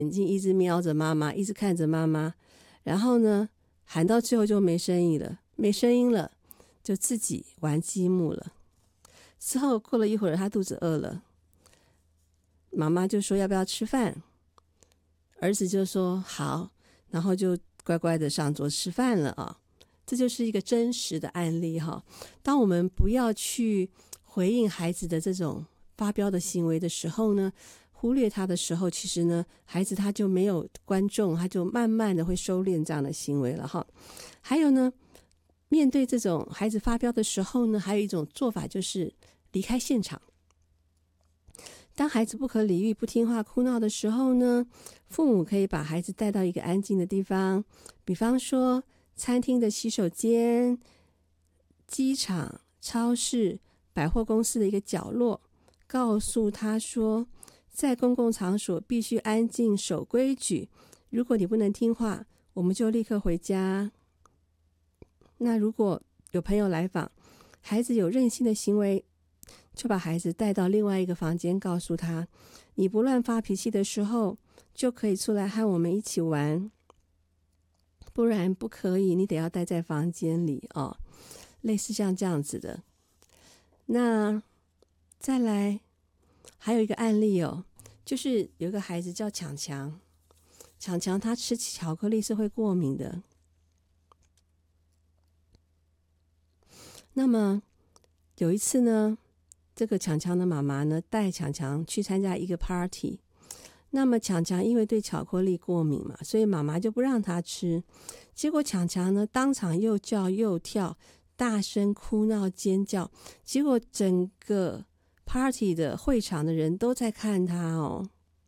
眼睛一直瞄着妈妈，一直看着妈妈，然后呢喊到最后就没声音了，就自己玩积木了。之后过了一会儿，他肚子饿了，妈妈就说要不要吃饭，儿子就说好，然后就乖乖的上桌吃饭了啊。这就是一个真实的案例哈。当我们不要去回应孩子的这种发飙的行为的时候呢，忽略他的时候，其实呢，孩子他就没有观众，他就慢慢的会收敛这样的行为了哈。还有呢，面对这种孩子发飙的时候呢，还有一种做法就是离开现场。当孩子不可理喻、不听话、哭闹的时候呢，父母可以把孩子带到一个安静的地方，比方说餐厅的洗手间、机场、超市、百货公司的一个角落，告诉他说，在公共场所必须安静守规矩，如果你不能听话，我们就立刻回家。那如果有朋友来访，孩子有任性的行为，就把孩子带到另外一个房间，告诉他，你不乱发脾气的时候，就可以出来和我们一起玩，不然不可以，你得要待在房间里哦。类似像这样子的。那再来还有一个案例哦，就是有一个孩子叫强强，强强他吃巧克力是会过敏的。那么有一次呢，这个强强的妈妈呢带强强去参加一个 party， 那么强强因为对巧克力过敏嘛，所以妈妈就不让他吃。结果强强呢当场又叫又跳，大声哭闹尖叫，结果整个 party 的会场的人都在看他哦。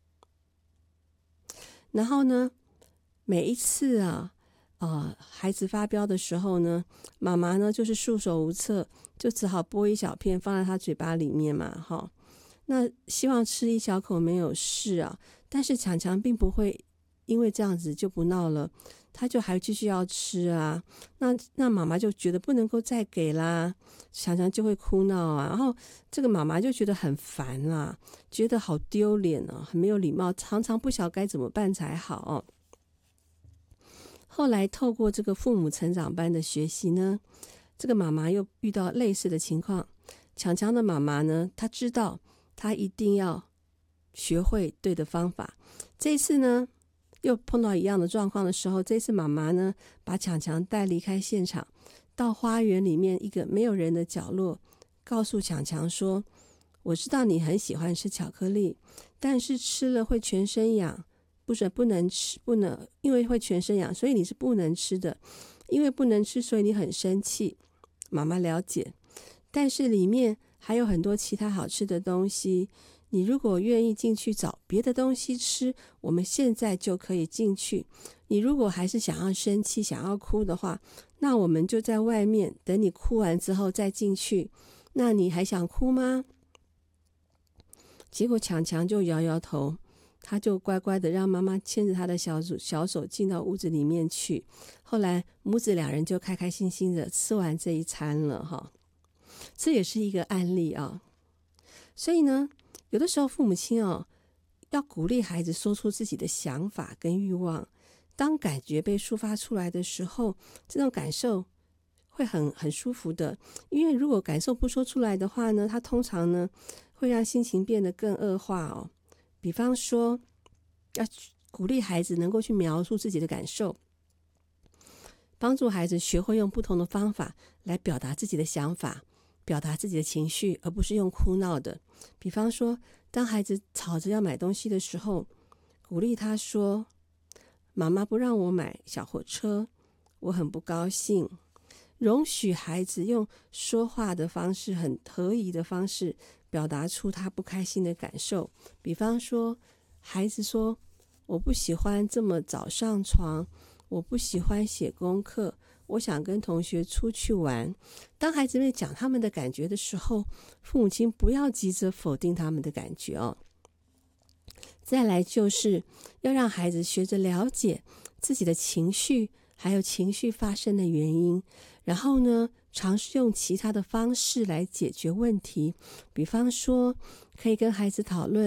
然后呢，每一次孩子发飙的时候呢，妈妈呢就是束手无策，就只好剥一小片放在他嘴巴里面嘛，哈。那希望吃一小口没有事啊，但是强强并不会因为这样子就不闹了，他就还继续要吃啊。那妈妈就觉得不能够再给啦，强强就会哭闹啊，然后这个妈妈就觉得很烦啦，觉得好丢脸啊，很没有礼貌，常常不晓该怎么办才好哦。后来透过这个父母成长班的学习呢，这个妈妈又遇到类似的情况。强强的妈妈呢，她知道她一定要学会对的方法。这一次呢，又碰到一样的状况的时候，这次妈妈呢，把强强带离开现场，到花园里面一个没有人的角落，告诉强强说，我知道你很喜欢吃巧克力，但是吃了会全身痒，不能吃，因为会全身痒，所以你是不能吃的。因为不能吃，所以你很生气。妈妈了解，但是里面还有很多其他好吃的东西。你如果愿意进去找别的东西吃，我们现在就可以进去。你如果还是想要生气、想要哭的话，那我们就在外面等你哭完之后再进去。那你还想哭吗？结果强强就摇摇头，他就乖乖的让妈妈牵着他的小手进到屋子里面去。后来母子两人就开开心心的吃完这一餐了哈。这也是一个案例啊。所以呢，有的时候父母亲要鼓励孩子说出自己的想法跟欲望。当感觉被抒发出来的时候，这种感受会很舒服的。因为如果感受不说出来的话呢，它通常呢会让心情变得更恶化哦。比方说，要鼓励孩子能够去描述自己的感受，帮助孩子学会用不同的方法来表达自己的想法，表达自己的情绪，而不是用哭闹的。比方说，当孩子吵着要买东西的时候，鼓励他说，妈妈不让我买小火车，我很不高兴。容许孩子用说话的方式，很合宜的方式表达出他不开心的感受。比方说，孩子说，我不喜欢这么早上床，我不喜欢写功课，我想跟同学出去玩。当孩子们讲他们的感觉的时候，父母亲不要急着否定他们的感觉哦。再来就是要让孩子学着了解自己的情绪，还有情绪发生的原因，然后呢，尝试用其他的方式来解决问题。比方说，可以跟孩子讨论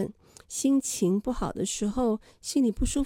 心情不好的时候，心里不舒服